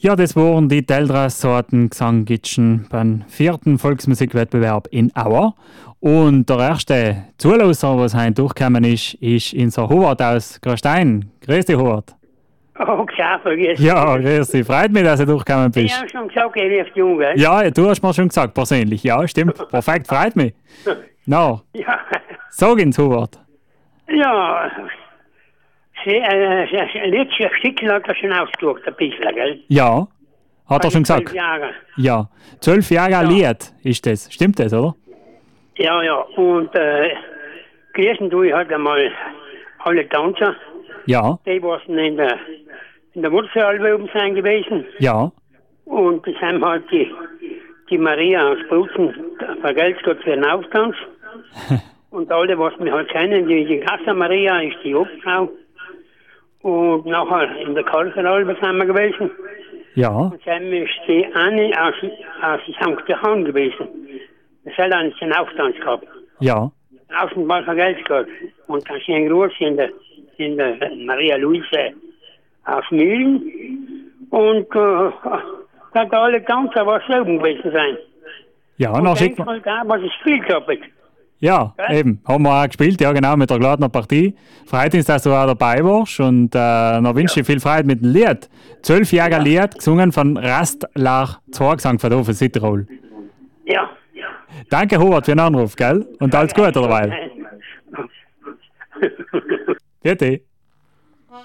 Ja, das waren die Teldra-Sorten Gesang-Gitschen beim 4. Volksmusikwettbewerb in Auer. Und der erste Zuläufer, was heute durchgekommen ist unser Howard aus Grastein. Grüß dich, Howard. Oh, klar, vergiss. Ja, grüß dich. Freut mich, dass du durchgekommen bist. Ich habe schon gesagt, er ruft jung, gell? Ja, du hast mir schon gesagt, persönlich. Ja, stimmt. Perfekt, freut mich. No. Ja. Sag ins Howard. Ja. Letztes Stückchen hat er schon ausgedruckt, ein bisschen, gell? Ja, hat er schon gesagt. 12 Jahre. Ja, 12 Jahre Ja. Lied ist das. Stimmt das, oder? Ja, ja. Und gelesen tue ich halt einmal alle Tanzer. Ja, Die waren in der Wurzelalbe oben sein gewesen. ja, Und das haben halt die Maria aus Brutzen vergeltet für den Auftanz. Und alle, was wir halt kennen, die Casa Maria ist die Obfrau. Und nachher in der Kalkeralbe sind wir gewesen. ja, Und dann ist die eine aus St. Johann gewesen. Das hat einen Auftanz gehabt. ja, Außenball vergeltet gehabt. Und dann sind groß in der Maria Luise aus Mühlen. Und da hat alle Tanzer was selber gewesen sein. ja, Und noch denk schickt man. halt auch, was ich gespielt habe. Ja, Gell? eben, haben wir auch gespielt, ja genau, mit der Gladner Partie. Freut uns, dass du auch dabei warst und noch wünsche dir viel Freude mit dem Lied. 12 Jahre Lied, gesungen von Rastler Zwergsang von der Südtirol. Ja. Danke, Howard, für den Anruf, gell? Und alles Gute dabei. Bitte.